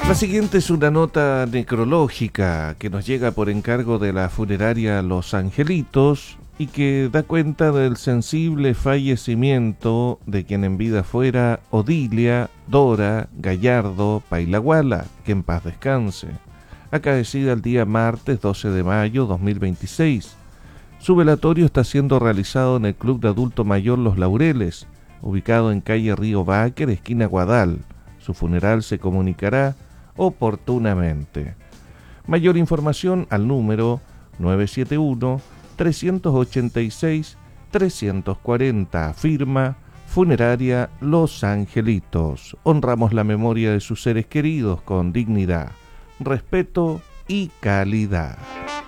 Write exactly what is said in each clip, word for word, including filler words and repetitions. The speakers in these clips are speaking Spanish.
La siguiente es una nota necrológica que nos llega por encargo de la funeraria Los Angelitos y que da cuenta del sensible fallecimiento de quien en vida fuera Odilia Dora Gallardo Pailaguala, que en paz descanse, acaecida el día martes doce de mayo dos mil veintiséis. Su velatorio está siendo realizado en el Club de Adulto Mayor Los Laureles, ubicado en calle Río Báquer, esquina Guadal. Su funeral se comunicará oportunamente. Mayor información al número nueve siete uno, tres ocho seis, tres cuatro cero. Firma Funeraria Los Angelitos. Honramos la memoria de sus seres queridos con dignidad, respeto y calidad.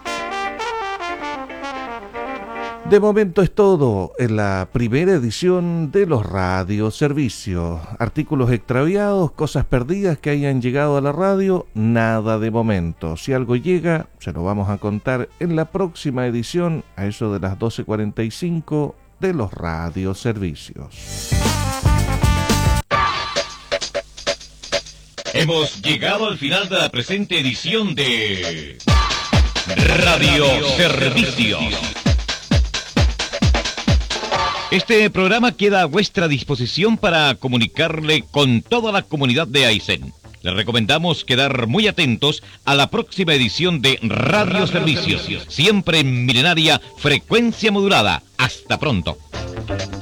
De momento es todo en la primera edición de los radioservicios. Artículos extraviados, cosas perdidas que hayan llegado a la radio, nada de momento. Si algo llega, se lo vamos a contar en la próxima edición, a eso de las doce cuarenta y cinco de los radioservicios. Hemos llegado al final de la presente edición de Radioservicios. Este programa queda a vuestra disposición para comunicarle con toda la comunidad de Aysén. Les recomendamos quedar muy atentos a la próxima edición de Radio Servicios, siempre en milenaria frecuencia modulada. Hasta pronto.